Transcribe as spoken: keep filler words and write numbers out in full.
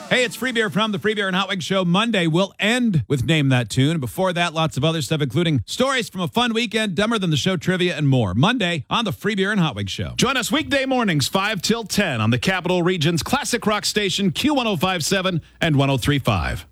Hey, it's Free Beer from the Free Beer and Hot Wings Show. Monday will end with Name That Tune. Before that, lots of other stuff, including stories from a fun weekend, Dumber Than the Show trivia, and more. Monday on the Free Beer and Hot Wings Show. Join us weekday mornings, five till ten on the Capital Region's classic rock station, Q one oh five point seven and one oh three point five.